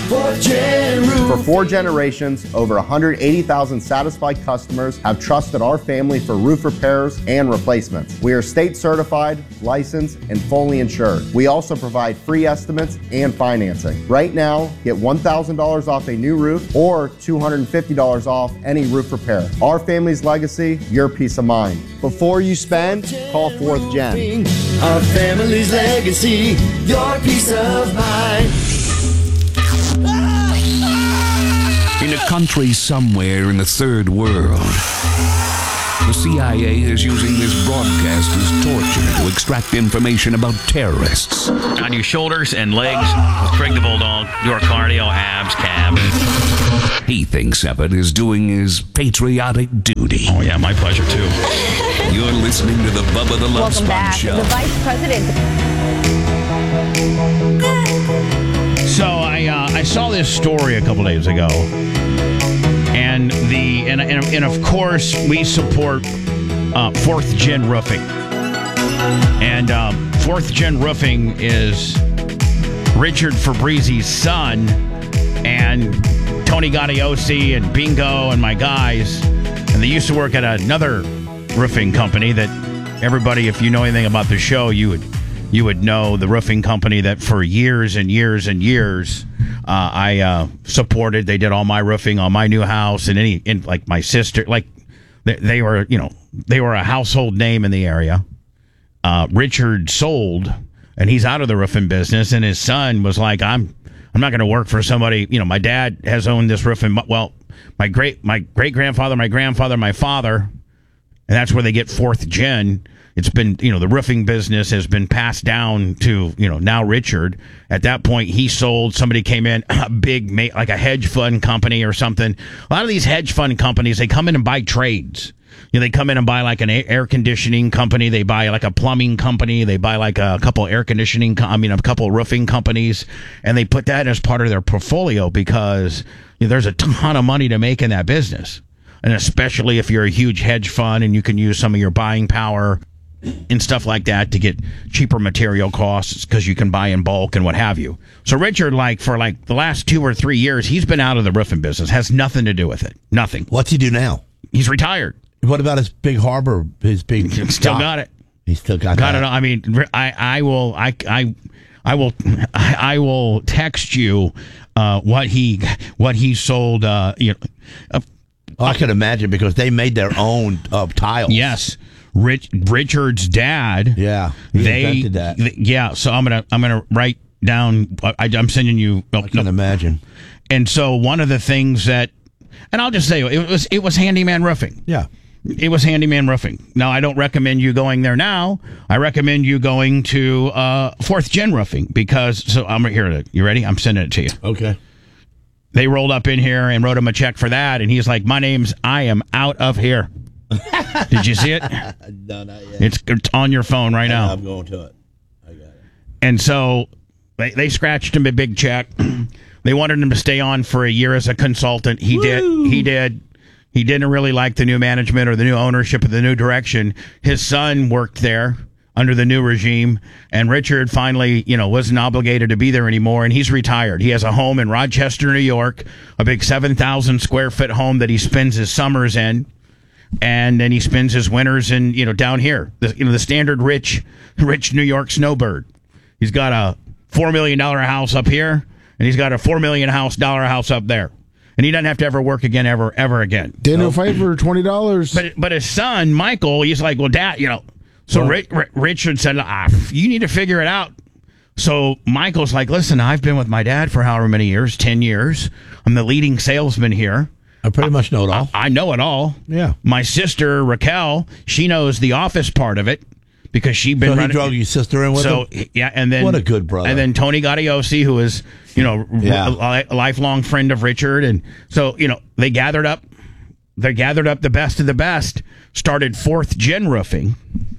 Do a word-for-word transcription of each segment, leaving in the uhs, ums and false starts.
Fourth Gen Roof. For four generations, over one hundred eighty thousand satisfied customers have trusted our family for roof repairs and replacements. We are state certified, licensed, and fully insured. We also provide free estimates and financing. Right now, get one thousand dollars off a new roof or two hundred fifty dollars off any roof repair. Our family's legacy, your peace of mind. Before you spend, call Fourth Gen. Our family's legacy, your peace of mind. In a country somewhere in the third world, the C I A is using this broadcast as torture to extract information about terrorists. On your shoulders and legs, Craig the Bulldog, your cardio, abs, calves. He thinks Everett is doing his patriotic duty. Oh, yeah, my pleasure, too. You're listening to the Bubba the Love Welcome Sponge back. Show. The Vice President. So I uh, I saw this story a couple days ago, and the and and, and of course we support uh, Fourth Gen Roofing, and um, Fourth Gen Roofing is Richard Fabrizi's son, and Tony Gaudiosi and Bingo and my guys, and they used to work at another roofing company that everybody, if you know anything about the show, you would. You would know the roofing company that for years and years and years uh, I uh, supported. They did all my roofing on my new house, and any, and like my sister, like they, they were, you know, they were a household name in the area. Uh, Richard sold, and he's out of the roofing business. And his son was like, "I'm, I'm not going to work for somebody." You know, my dad has owned this roofing. Well, my great, my great grandfather, my grandfather, my father, and that's where they get Fourth Gen. It's been, you know, the roofing business has been passed down to, you know, now Richard. At that point, he sold. Somebody came in, a big, like a hedge fund company or something. A lot of these hedge fund companies, they come in and buy trades. You know, they come in and buy like an air conditioning company. They buy like a plumbing company. They buy like a couple air conditioning, I mean, a couple roofing companies. And they put that as part of their portfolio because you know, there's a ton of money to make in that business. And especially if you're a huge hedge fund and you can use some of your buying power and stuff like that to get cheaper material costs because you can buy in bulk and what have you. So Richard, like for like the last two or three years, he's been out of the roofing business. Has nothing to do with it. Nothing. What's he do now? He's retired. What about his big harbor? His big still dock? Got it. He still got, got that. it. I mean, I I will I I I will I will text you uh, what he what he sold. Uh, you know, uh, oh, I can imagine because they made their own uh, tiles. Yes. Rich, Richard's dad. Yeah, he they invented that. Th- yeah, so I'm gonna I'm gonna write down. I, I'm sending you. I can no. imagine. And so one of the things that, and I'll just say it was it was Handyman Roofing. Yeah, it was Handyman Roofing. Now I don't recommend you going there now. I recommend you going to uh, Fourth Gen Roofing because so I'm here. You ready? I'm sending it to you. Okay. They rolled up in here and wrote him a check for that, and he's like, "My name's I am out of here." Did you see it? No, not yet. It's, it's on your phone right now. I'm going to it. I got it. And so they, they scratched him a big check. They wanted him to stay on for a year as a consultant. He Woo! did. He did. He didn't really like the new management or the new ownership or the new direction. His son worked there under the new regime, and Richard finally, you know, wasn't obligated to be there anymore, and he's retired. He has a home in Rochester, New York, a big seven thousand square foot home that he spends his summers in. And then he spends his winters in, you know, down here, the, you know, the standard rich, rich New York snowbird. He's got a four million dollar house up here, and he's got a four million house dollar house up there, and he doesn't have to ever work again, ever, ever again. Daniel fight for twenty dollars. But but his son Michael, he's like, well, Dad, you know. So well, Rich, Richard said, ah, you need to figure it out. So Michael's like, listen, I've been with my dad for however many years, ten years. I'm the leading salesman here. I pretty much know it all. I, I know it all. Yeah. My sister, Raquel, she knows the office part of it because she'd been so running. So he drug your sister in with so, him? Yeah, and then... What a good brother. And then Tony Gaudiosi, who is, you know, yeah. a, a lifelong friend of Richard. And so, you know, they gathered up, they gathered up the best of the best, started Fourth Gen Roofing,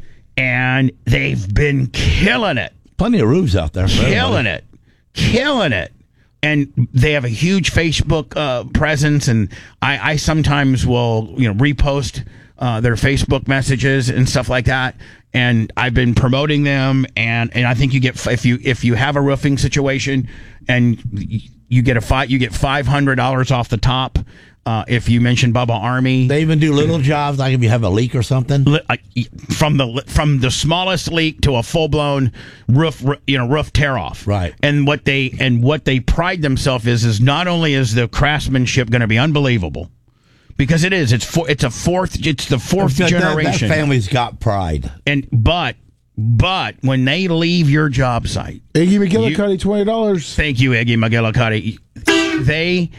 and they've been killing it. Plenty of roofs out there. Killing it. Killing it. And they have a huge Facebook uh, presence, and I, I sometimes will, you know, repost uh, their Facebook messages and stuff like that. And I've been promoting them, and, and I think you get if you if you have a roofing situation and you get a five, you get five hundred dollars off the top. Uh, if you mention Bubba Army, They even do little jobs, like if you have a leak or something. li- uh, from the from the smallest leak to a full blown roof, you know, roof tear off. Right. And what they and what they pride themselves is is not only is the craftsmanship going to be unbelievable, because it is. It's for, it's a fourth. It's the fourth That- that- generation. That family's got pride. And but but when they leave your job site, Iggy McGillicuddy, twenty dollars. thank you, Iggy McGillicuddy. They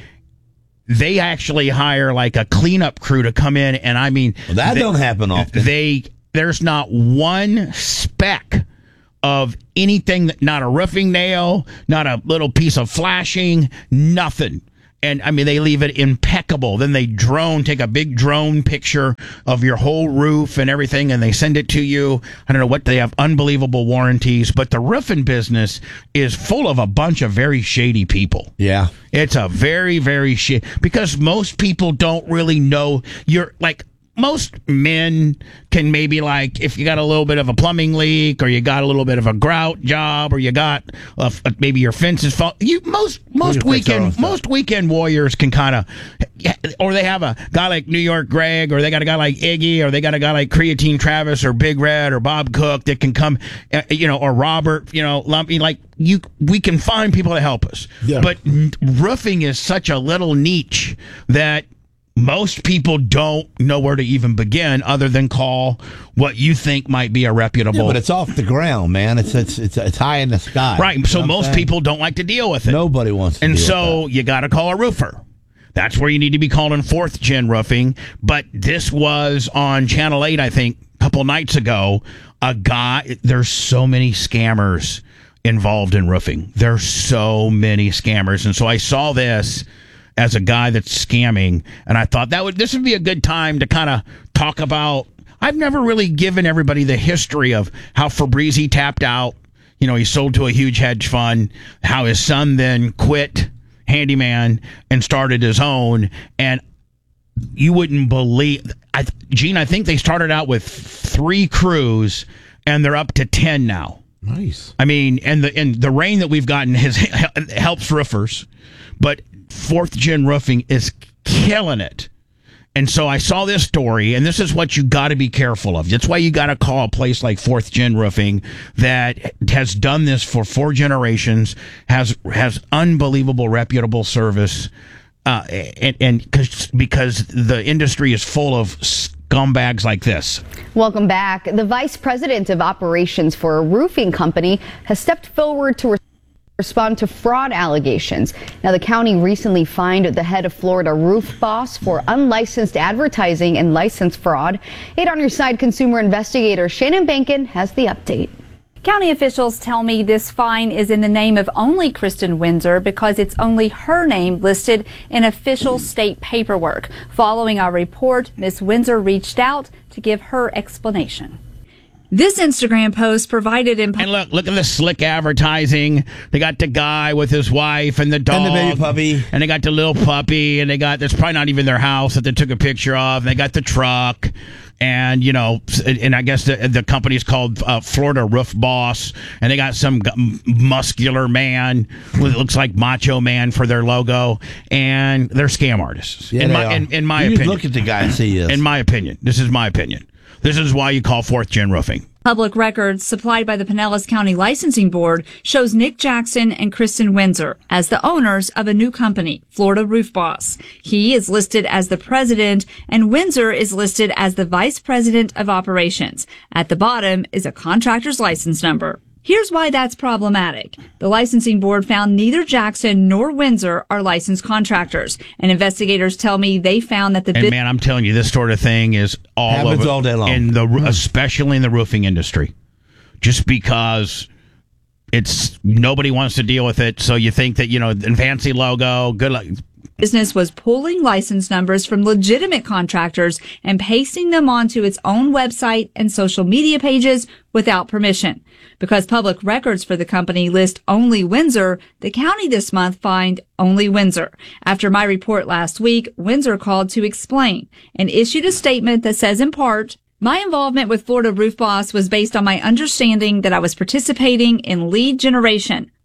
they actually hire like a cleanup crew to come in, and I mean Well, that they, don't happen often. They there's not one speck of anything, that, not a roofing nail, not a little piece of flashing, nothing. And I mean, they leave it impeccable. Then they drone, take a big drone picture of your whole roof and everything, and they send it to you. I don't know what they have, unbelievable warranties. But the roofing business is full of a bunch of very shady people. Yeah. It's a very, very shady, because most people don't really know. You're like, most men can maybe, like, if you got a little bit of a plumbing leak, or you got a little bit of a grout job, or you got uh, maybe your fence is fall. You most most can fix our own weekend stuff. most weekend warriors can kind of, or they have a guy like New York Greg, or they got a guy like Iggy, or they got a guy like Creatine Travis, or Big Red, or Bob Cook that can come, uh, you know, or Robert, you know, Lumpy. Like, you, we can find people to help us. Yeah. But n- roofing is such a little niche that most people don't know where to even begin, other than call what you think might be a reputable. Yeah, but it's off the ground, man. It's it's it's, it's high in the sky. right. You So know what I'm most saying? people don't like to deal with it. Nobody wants to And deal so with you got to call a roofer. That's where you need to be calling fourth gen roofing. But this was on Channel eight, I think, a couple nights ago. A guy, there's so many scammers involved in roofing. There's so many scammers. And so I saw this as a guy that's scamming, and I thought that would this would be a good time to kind of talk about. I've never really given everybody the history of how Fabrizi tapped out. You know, he sold to a huge hedge fund, how his son then quit handyman and started his own. And you wouldn't believe, I, Gene, I think they started out with three crews, and they're up to ten now. Nice. I mean, and the and the rain that we've gotten has helps roofers, but fourth gen roofing is killing it. And so I saw this story, and this is what you got to be careful of. That's why you got to call a place like fourth gen roofing that has done this for four generations, has has unbelievable reputable service, uh, and and cause, because the industry is full of scumbags like this. Welcome back. The vice president of operations for a roofing company has stepped forward to respond to fraud allegations. Now, the county recently fined the head of Florida Roof Boss for unlicensed advertising and license fraud. eight on Your Side consumer investigator Shannon Bankin has the update. County officials tell me this fine is in the name of only Kristen Windsor because it's only her name listed in official state paperwork. Following our report, Miz Windsor reached out to give her explanation. This Instagram post provided in... And look, look at the slick advertising. They got the guy with his wife and the dog. And the baby puppy. And they got the little puppy. And they got, that's probably not even their house that they took a picture of. And they got the truck. And, you know, and I guess the, the company's called uh, Florida Roof Boss. And they got some g- muscular man with, looks like Macho Man for their logo. And they're scam artists. Yeah, in, they my, are. in, in my You opinion. look at the guy and see this. In my opinion. This is my opinion. This is why you call fourth gen roofing. Public records supplied by the Pinellas County Licensing Board shows Nick Jackson and Kristen Windsor as the owners of a new company, Florida Roof Boss. He is listed as the president, and Windsor is listed as the vice president of operations. At the bottom is a contractor's license number. Here's why that's problematic. The licensing board found neither Jackson nor Windsor are licensed contractors, and investigators tell me they found that the And bid- man, I'm telling you, this sort of thing is all Happens over, all day long. in the especially in the roofing industry, just because it's nobody wants to deal with it. So you think that, you know, the fancy logo, good luck. business was pulling license numbers from legitimate contractors and pasting them onto its own website and social media pages without permission. Because public records for the company list only Windsor, the county this month fined only Windsor. After my report last week, Windsor called to explain and issued a statement that says in part, "My involvement with Florida Roof Boss was based on my understanding that I was participating in lead generation,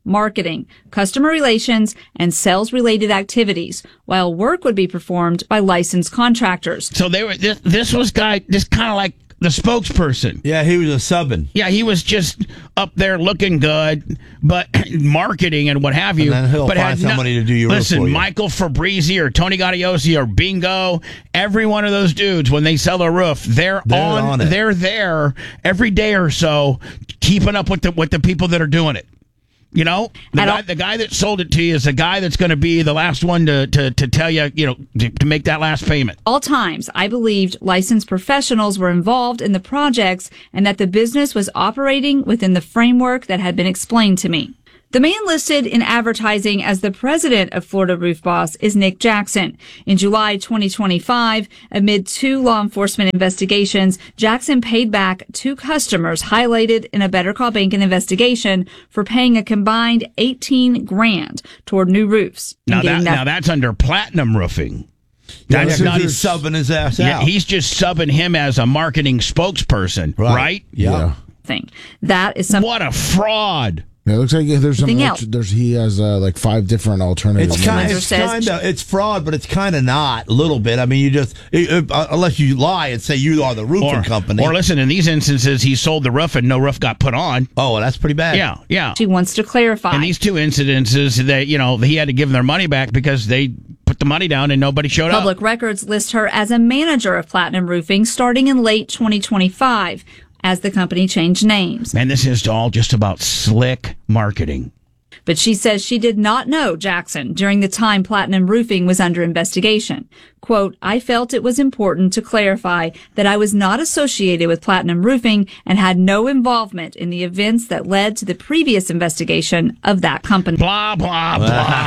marketing, customer relations, and sales-related activities, while work would be performed by licensed contractors. So they were. This, this was guy. This kind of like the spokesperson. Yeah, he was a subbing. Yeah, he was just up there looking good, but marketing and what have you. And then he'll but find had somebody to do your roof Listen, for you. Michael Fabrizi or Tony Gaudiosi or Bingo, every one of those dudes, when they sell a roof, they're, They're on. on it. They're there every day or so, keeping up with the with the people that are doing it. You know, the At guy, all- the guy that sold it to you is the guy that's going to be the last one to, to, to tell you, you know, to, to make that last payment. All times, I believed licensed professionals were involved in the projects and that the business was operating within the framework that had been explained to me. The man listed in advertising as the president of Florida Roof Boss is Nick Jackson. In July twenty twenty-five, amid two law enforcement investigations, Jackson paid back two customers highlighted in a Better Call Bank investigation for paying a combined eighteen grand toward new roofs. and Now, getting that, now that's under Platinum Roofing. That's Yeah, not he's subbing his ass Yeah, out. he's just subbing him as a marketing spokesperson, right? Right. Yeah. thing. That is something. What a fraud! Yeah, it looks like there's some. Anything else? There's he has uh, like five different alternatives. It's kind, Windsor it's says- kind of it's fraud, but it's kind of not a little bit. I mean, you just it, uh, unless you lie and say you are the roofing Or, company. or listen, in these instances, he sold the roof and no roof got put on. oh, well, that's pretty bad. Yeah, yeah. She wants to clarify. In these two incidences, that you know, he had to give them their money back because they put the money down and nobody showed up. Public records list her as a manager of Platinum Roofing starting in late twenty twenty-five as the company changed names. Man, this is all just about slick marketing. But she says she did not know Jackson during the time Platinum Roofing was under investigation. Quote, I felt it was important to clarify that I was not associated with Platinum Roofing and had no involvement in the events that led to the previous investigation of that company. Blah blah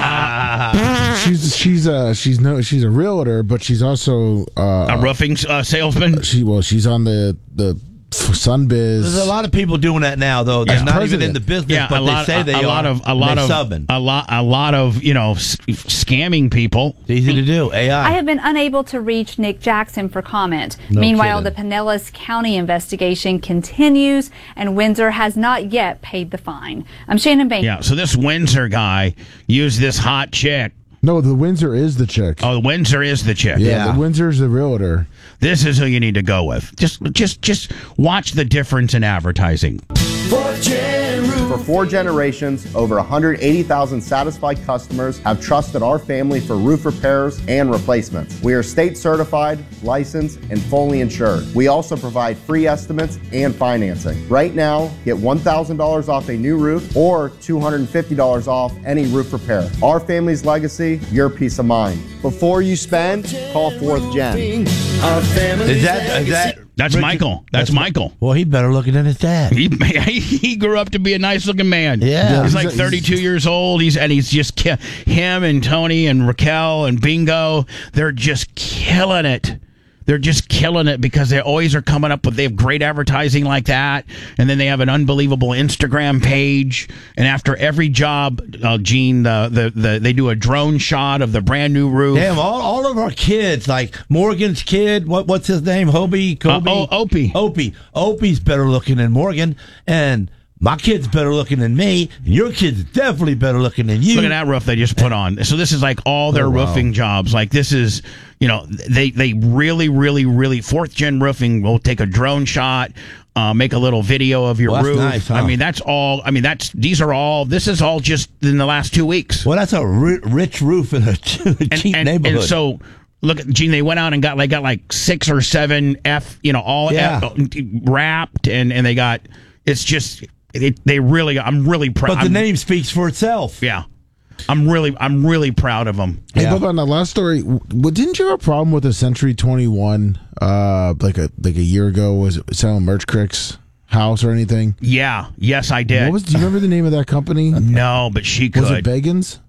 blah. she's she's uh she's no she's a realtor, but she's also uh, A roofing uh, salesman. She well she's on the the Sunbiz. There's a lot of people doing that now, though. They're As not president. even in the business, Yeah, but a lot, they say a, they a are. lot of a and lot they of subbing. a lot a lot of you know s- scamming people. It's easy to do. A I. I have been unable to reach Nick Jackson for comment. No Meanwhile, kidding. the Pinellas County investigation continues, and Windsor has not yet paid the fine. I'm Shannon Bain. Yeah. So this Windsor guy used this hot chick. No, the Windsor is the chick. Oh, Windsor is the chick. yeah, yeah. the Windsor's the realtor. This is who you need to go with. Just just just watch the difference in advertising. Fourth Gen Roof. For four generations, over one hundred eighty thousand satisfied customers have trusted our family for roof repairs and replacements. We are state certified, licensed, and fully insured. We also provide free estimates and financing. Right now, get one thousand dollars off a new roof or two hundred fifty dollars off any roof repair. Our family's legacy, your peace of mind. Before you spend, call Fourth Gen. Our family's Is that is legacy. that? That's Richard- Michael. That's, Michael. Well, he better looking than his dad. He he grew up to be a nice looking man. Yeah. he's Yeah, like he's- thirty-two years old. He's and he's just ki- him and Tony and Raquel and Bingo. They're just killing it. They're just killing it because they always are coming up with. They have great advertising like that, and then they have an unbelievable Instagram page. And after every job, uh, Gene, the, the the they do a drone shot of the brand new roof. Damn, all, all of our kids, like Morgan's kid, what what's his name? Hobie? Kobe? Uh, oh, Opie. Opie. Opie's better looking than Morgan, and my kid's better looking than me, and your kid's definitely better looking than you. Look at that roof they just put on. So this is like all their Oh, wow. roofing jobs. Like this is, you know, they they really, really, really fourth gen roofing will take a drone shot, uh, make a little video of your Well, that's roof. nice, huh? I mean, that's all. I mean, that's these are all. This is all just in the last two weeks. Well, that's a ri- rich roof in a cheap and, and, neighborhood. and so. Look, Gene. They went out and got like got like six or seven F, you know, all Yeah. F, wrapped, and and they got. It's just it, they really. I'm really proud. but the name speaks for itself. Yeah, I'm really I'm really proud of them. Hey, Yeah. Bubba, on the last story, w- didn't you have a problem with a Century twenty-one uh, like a like a year ago? Was it selling Merch Crick's house or anything? Yeah. Yes, I did. What was? Do you remember the name of that company? No, but she could. Was it Beggins?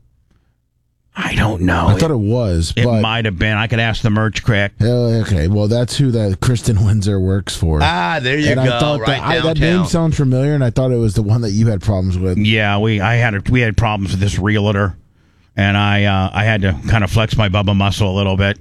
I don't know. I thought it was. It but, might have been. I could ask the merch crack. Uh, okay, well, that's who that Kristen Windsor works for. Ah, there you and go. I thought right that, I, that downtown. name sounds familiar, and I thought it was the one that you had problems with. Yeah, we I had a, we had problems with this realtor, and I uh, I had to kind of flex my Bubba muscle a little bit.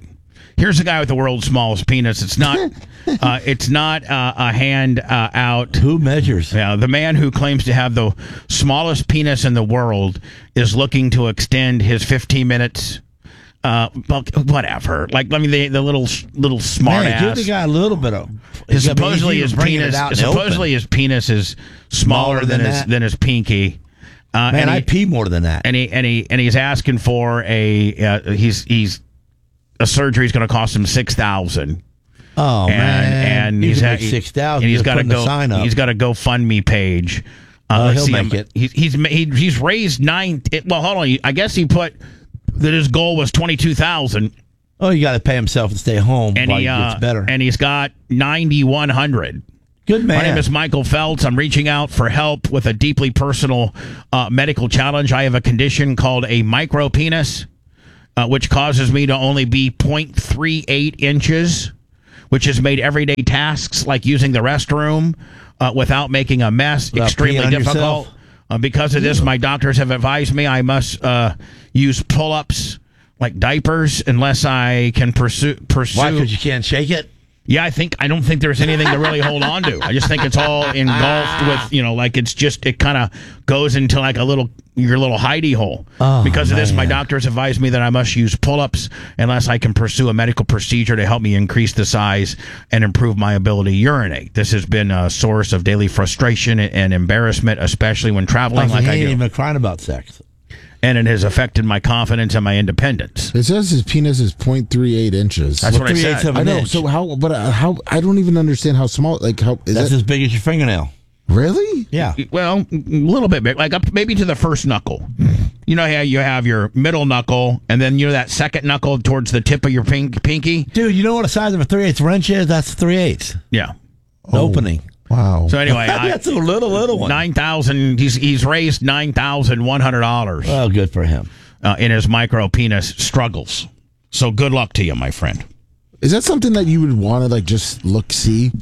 Here's a guy with the world's smallest penis. It's not. uh, it's not uh, a hand uh, out. Who measures? Yeah, the man who claims to have the smallest penis in the world is looking to extend his fifteen minutes. Uh, well, whatever. Like, I mean, the the little little smart Man, ass. give the guy a little bit of. His, I mean, supposedly he's his even bringing it penis. out in the Supposedly open. his penis is smaller, Smaller than, than his that? than his pinky. Uh, Man, and I he, pee more than that. and he and he and he's asking for a. Uh, he's he's a surgery is going to cost him six thousand. Oh and, man, and you he's can ha- make six thousand. And he's got to go. Sign up. He's got a GoFundMe page. Uh, Oh, let's he'll see make him. it. He's he's ma- he, he's raised nine. It, well, hold on. I guess he put that his goal was twenty two thousand. Oh, you got to pay himself to stay home And while he he uh, gets better. and he's got ninety one hundred. Good man. My name is Michael Feltz. I'm reaching out for help with a deeply personal uh, medical challenge. I have a condition called a micropenis, uh, which causes me to only be zero point three eight inches, which has made everyday tasks like using the restroom uh, without making a mess Without extremely peeing on difficult. yourself. Uh, because of this, my doctors have advised me I must uh, use pull-ups like diapers unless I can pursue. pursue Why? Because you can't shake it. Yeah, I think I don't think there's anything to really hold on to. I just think it's all engulfed with, you know, like it's just it kind of goes into like a little your little hidey hole. Oh, because of this, my man. doctors advised me that I must use pull-ups unless I can pursue a medical procedure to help me increase the size and improve my ability to urinate. This has been a source of daily frustration and embarrassment, especially when traveling Oh, like he I ain't do. even crying about sex. And it has affected my confidence and my independence. It says his penis is zero point three eight inches. That's Well, what I three-eighths said. of I an know. inch. So how? But uh, how? I don't even understand how small. Like how is That's that as big as your fingernail. really? Yeah. Well, a little bit big, like up maybe to the first knuckle. You know how you have your middle knuckle, and then you know that second knuckle towards the tip of your pink, pinky. Dude, you know what the size of a three-eighths wrench is? That's three-eighths. Yeah. The opening. Wow. So anyway, I, That's a little, little one. nine thousand. He's he's raised nine thousand one hundred dollars Well, good for him. uh, in his micro penis struggles. So good luck to you, my friend. Is that something that you would want to like just look see?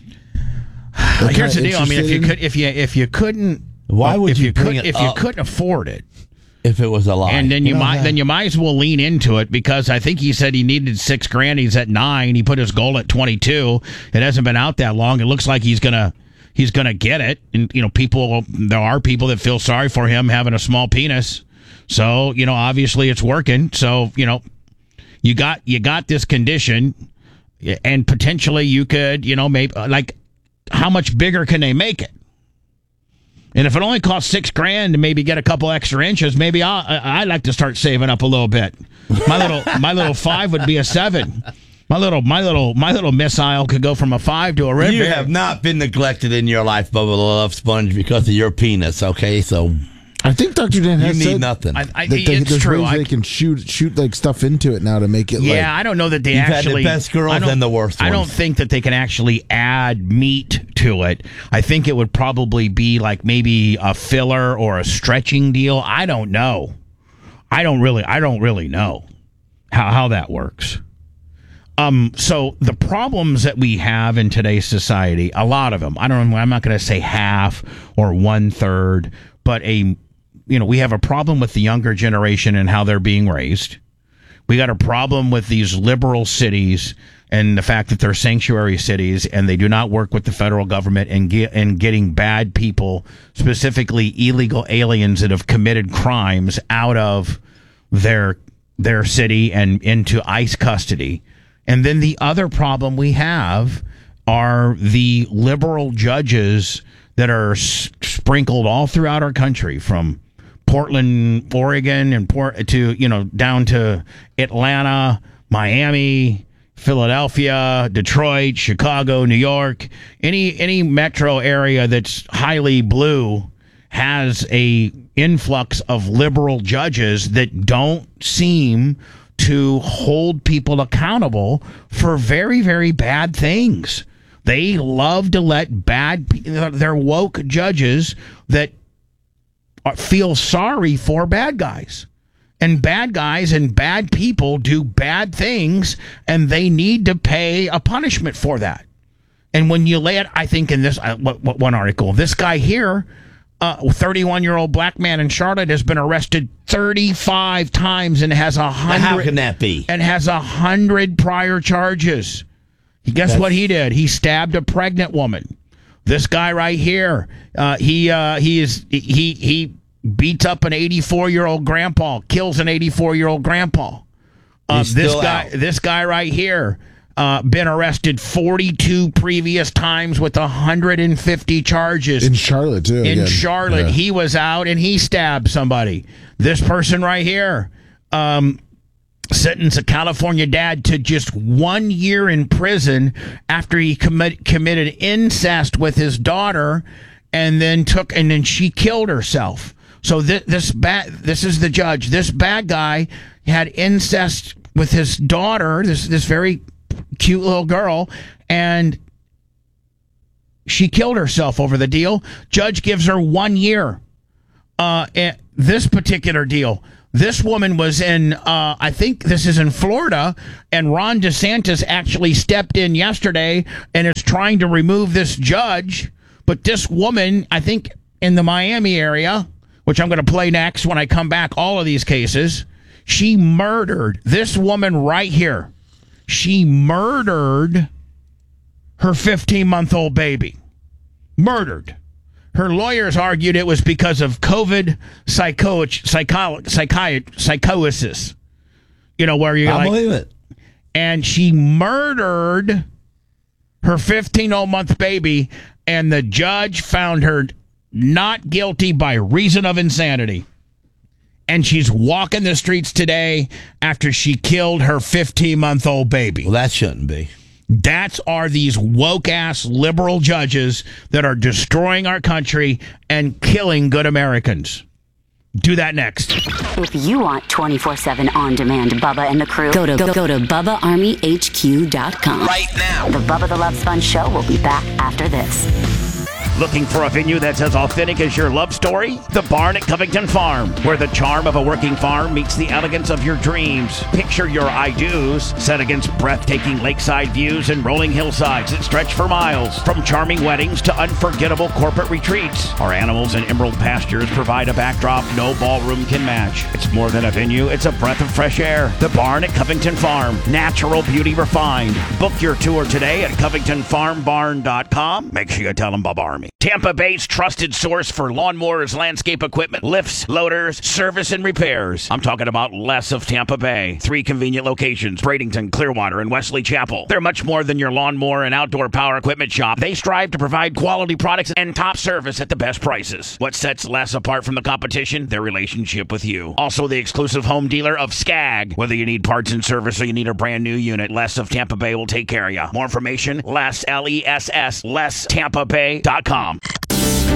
Like, Here's the kinda deal. I mean, if you interested could, if you if you couldn't, Why would if you you bring could, it if you up? couldn't afford it? If it was a lie. And then you, know might that? then you might as well lean into it because I think he said he needed six grand. He's at nine. He put his goal at twenty two. It hasn't been out that long. It looks like he's gonna he's gonna get it. And you know, people there are people that feel sorry for him having a small penis. So you know, obviously it's working. So you know, you got you got this condition, and potentially you could you know maybe like how much bigger can they make it? And if it only costs six grand to maybe get a couple extra inches, maybe I'll, I- I'd like to start saving up a little bit. My little my little five would be a seven. My little my little my little missile could go from a five to a red. You have not been neglected in your life, Bubba the Love Sponge, because of your penis, okay? So I think Doctor Dan you has need said nothing. I, I, that they, it's there's true. ways I, they can shoot shoot like stuff into it now to make it. yeah, like, I don't know that they You've had the actually. best girls I don't- and the worst I don't ones. think that they can actually add meat to it. I think it would probably be like maybe a filler or a stretching deal. I don't know. I don't really. I don't really know how how that works. Um. So the problems that we have in today's society, a lot of them. I don't. I'm not going to say half or one third, but a. You know, we have a problem with the younger generation and how they're being raised. We got a problem with these liberal cities and the fact that they're sanctuary cities and they do not work with the federal government and get and getting bad people, specifically illegal aliens that have committed crimes, out of their their city and into ICE custody. And then the other problem we have are the liberal judges that are s- sprinkled all throughout our country, from Portland, Oregon, and Port to you know down to Atlanta, Miami, Philadelphia, Detroit, Chicago, New York. Any any metro area that's highly blue has a influx of liberal judges that don't seem to hold people accountable for very very bad things. They love to let bad pe- they're woke judges that feel sorry for bad guys. And bad guys and bad people do bad things, and they need to pay a punishment for that. And when you lay it, I think in this uh, what, what one article, this guy here a thirty-one-year-old black man in Charlotte has been arrested thirty-five times and has a hundred. How can that be? And has a hundred prior charges. Guess That's- what he did? He stabbed a pregnant woman. This guy right here, uh, he uh, he is he he beats up an eighty-four-year-old grandpa, kills an eighty-four-year-old grandpa. Uh, He's this still guy, out. this guy right here, uh, been arrested forty-two previous times with one hundred fifty charges. In Charlotte, too. In again. Charlotte, Yeah. he was out and he stabbed somebody. This person right here, um, sentenced a California dad to just one year in prison after he commit, committed incest with his daughter, and then took and then she killed herself. So this this bad this is the judge. This bad guy had incest with his daughter, this this very cute little girl, and she killed herself over the deal. Judge gives her one year. Uh, and this particular deal. This woman was in, uh, I think this is in Florida, and Ron DeSantis actually stepped in yesterday and is trying to remove this judge. But this woman, I think in the Miami area, which I'm going to play next when I come back, all of these cases, she murdered this woman right here. She murdered her fifteen-month-old baby. Murdered. Her lawyers argued it was because of COVID psycho, psycho, psychi, psychosis. You know, where you're I like... believe it. And she murdered her fifteen-month baby, and the judge found her not guilty by reason of insanity. And she's walking the streets today after she killed her fifteen-month-old baby. Well, that shouldn't be. That's are these woke-ass liberal judges that are destroying our country and killing good Americans. Do that next. If you want twenty-four seven on-demand Bubba and the crew, go to go, go to Bubba Army H Q dot com. Right now. The Bubba the Love Sponge Show will be back after this. Looking for a venue that's as authentic as your love story? The Barn at Covington Farm, where the charm of a working farm meets the elegance of your dreams. Picture your I-dos set against breathtaking lakeside views and rolling hillsides that stretch for miles. From charming weddings to unforgettable corporate retreats, our animals and emerald pastures provide a backdrop no ballroom can match. It's more than a venue, it's a breath of fresh air. The Barn at Covington Farm, natural beauty refined. Book your tour today at covington farm barn dot com. Make sure you tell them Bob Army. Tampa Bay's trusted source for lawnmowers, landscape equipment, lifts, loaders, service, and repairs. I'm talking about Les of Tampa Bay. Three convenient locations, Bradenton, Clearwater, and Wesley Chapel. They're much more than your lawnmower and outdoor power equipment shop. They strive to provide quality products and top service at the best prices. What sets Les apart from the competition? Their relationship with you. Also the exclusive home dealer of Skag. Whether you need parts and service or you need a brand new unit, Les of Tampa Bay will take care of you. More information, Les, L E S S, les tampa bay dot com.